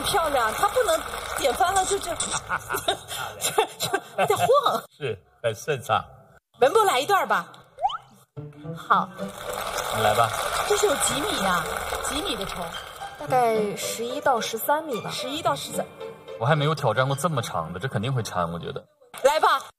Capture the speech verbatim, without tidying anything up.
漂亮，它不能点翻了就这，这这有点晃， 是很顺畅。 文博来一段吧。 好， 你来吧。 这是有几米呀、啊？几米的虫？ 大概十一到十三米吧。 十一到十三。 我还没有挑战过这么长的，这肯定会掺，我觉得。 来吧。